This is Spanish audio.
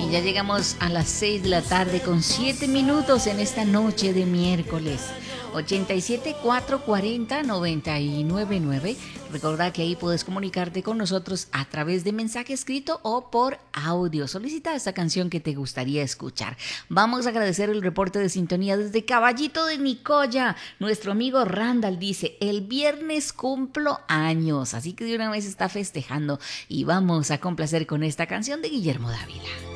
Y ya llegamos a las 6 de la tarde con 7 minutos en esta noche de miércoles. 87 440 999. Recordá que ahí puedes comunicarte con nosotros a través de mensaje escrito o por audio. Solicita esta canción que te gustaría escuchar. Vamos a agradecer el reporte de sintonía desde Caballito de Nicoya. Nuestro amigo Randall dice: el viernes cumplo años, así que de una vez está festejando. Y vamos a complacer con esta canción de Guillermo Dávila.